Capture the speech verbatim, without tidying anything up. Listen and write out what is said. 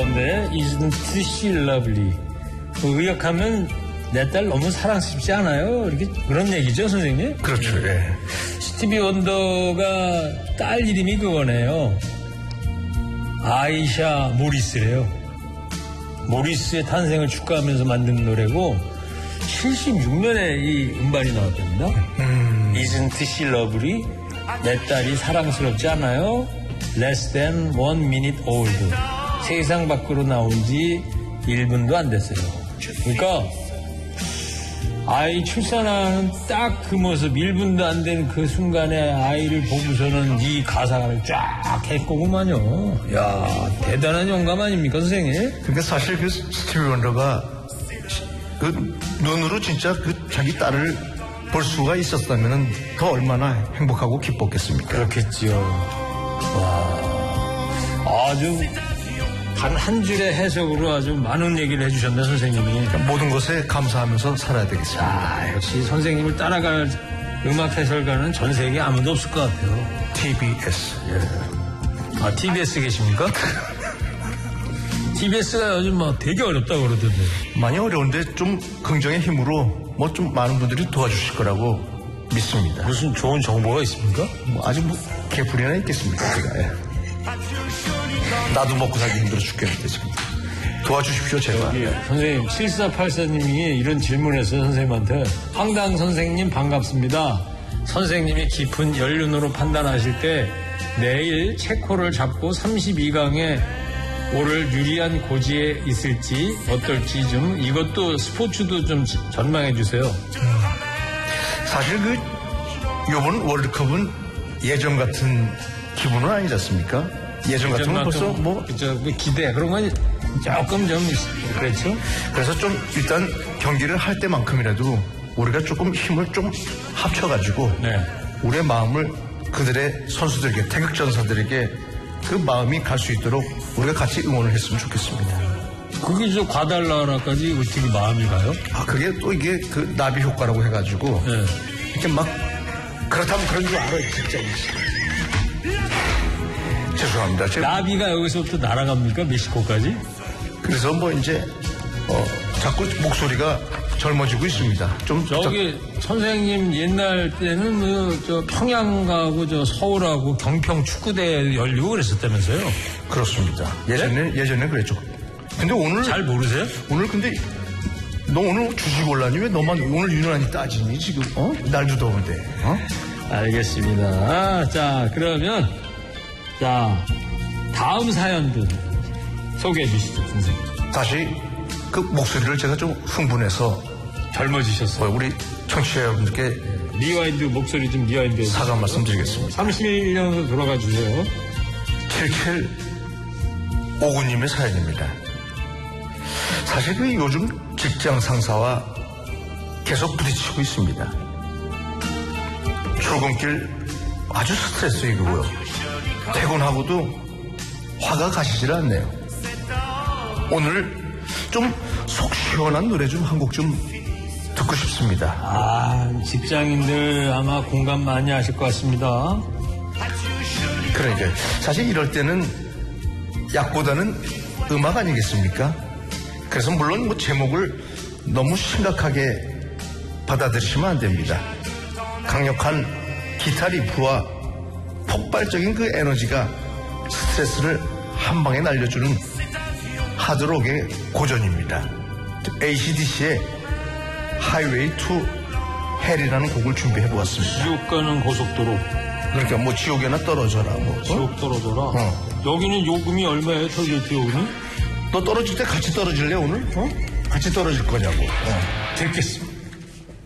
원더의 Isn't She Lovely. 그 의역하면 내 딸 너무 사랑스럽지 않아요? 이렇게 그런 얘기죠, 선생님? 그렇죠. 예. 스티비 원더가 딸 이름이 그거네요. 아이샤 모리스래요. 모리스의 탄생을 축하하면서 만든 노래고 칠십육 년에 이 음반이 나왔답니다. 음. Isn't She Lovely? 내 딸이 사랑스럽지 않아요? Less than one minute old. 세상 밖으로 나온 지 일 분도 안 됐어요. 그러니까 아이 출산하는 딱 그 모습, 일 분도 안 되는 그 순간에 아이를 보고서는 이 가사를 쫙 했고구만요. 야, 대단한 영감 아닙니까, 선생님? 그러니까 사실 그 스티비 원더가 그 눈으로 진짜 그 자기 딸을 볼 수가 있었다면 더 얼마나 행복하고 기뻤겠습니까? 그렇겠지요. 와, 아주 단 한 줄의 해석으로 아주 많은 얘기를 해주셨네, 선생님이. 그러니까 모든 것에 감사하면서 살아야 되겠습니다. 아, 역시 선생님을 따라갈 음악 해설가는 전 세계에 아무도 없을 것 같아요. 티비에스. 예. 아, 티비에스 계십니까? 티비에스가 요즘 뭐 되게 어렵다고 그러던데. 많이 어려운데 좀 긍정의 힘으로 뭐 좀 많은 분들이 도와주실 거라고 믿습니다. 무슨 좋은 정보가 있습니까? 뭐 아직 뭐 개풀이나 있겠습니까, 제가. 예. 나도 먹고 살기 힘들어 죽겠는데 지금. 도와주십시오, 제발. 예. 선생님, 칠사팔사님이 이런 질문했어요, 선생님한테. 황당 선생님 반갑습니다. 선생님이 깊은 연륜으로 판단하실 때 내일 체코를 잡고 삼십이 강에 오를 유리한 고지에 있을지 어떨지 좀 이것도 스포츠도 좀 전망해 주세요. 음. 사실 그 이번 월드컵은 예전 같은 기분은 아니지 않습니까? 예전 같으면 벌써 뭐 그쵸, 그 기대 그런 건 조금 좀 그렇죠. 그래서 좀 일단 경기를 할 때만큼이라도 우리가 조금 힘을 좀 합쳐가지고 네. 우리의 마음을 그들의 선수들에게 태극전사들에게 그 마음이 갈 수 있도록 우리가 같이 응원을 했으면 좋겠습니다. 그게 저 과달나라까지 어떻게 마음이 가요? 아 그게 또 이게 그 나비 효과라고 해가지고 네. 이렇게 막 그렇다면 그런 줄 알아요 진짜. 죄송합니다. 제가 나비가 여기서부터 날아갑니까? 멕시코까지? 그래서 뭐 이제 어, 자꾸 목소리가 젊어지고 있습니다. 좀 저기 저... 선생님 옛날 때는 뭐 저 평양 가고 저 서울하고 경평 축구대 열리고 그랬었다면서요? 그렇습니다. 예전에 네? 예전에 그랬죠. 근데 오늘 잘 모르세요? 오늘 근데 너 오늘 주식 올라니 왜 너만 오늘 유난히 따지니 지금? 어? 날도 더운데. 어? 알겠습니다. 아, 자 그러면 자 다음 사연도 소개해 주시죠, 선생님. 다시 그 목소리를 제가 좀 흥분해서 젊어지셨어요. 우리 청취자 여러분들께 리와인드 목소리 좀 리와인드 사과 말씀드리겠습니다. 삼십일 년으로 돌아가 주세요. 칠칠오구님의 사연입니다. 사실 그 요즘 직장 상사와 계속 부딪히고 있습니다. 출근길 아주 스트레스이고요. 퇴근하고도 화가 가시질 않네요. 오늘 좀 속 시원한 노래 좀 한 곡 좀 듣고 싶습니다. 아, 직장인들 아마 공감 많이 하실 것 같습니다. 그러니까요. 사실 이럴 때는 약보다는 음악 아니겠습니까? 그래서 물론 뭐 제목을 너무 심각하게 받아들이시면 안 됩니다. 강력한 기타 리프와 폭발적인 그 에너지가 스트레스를 한 방에 날려주는 하드록의 고전입니다. 에이씨디씨의 하이웨이 투 헬이라는 곡을 준비해 보았습니다. 지옥 가는 고속도로. 그러니까 뭐 지옥에나 떨어져라 뭐. 지옥 어? 떨어져라. 어. 여기는 요금이 얼마예요, 톨게이트 요금이? 너 떨어질 때 같이 떨어질래 오늘? 어? 같이 떨어질 거냐고. 어. 됐겠습니다.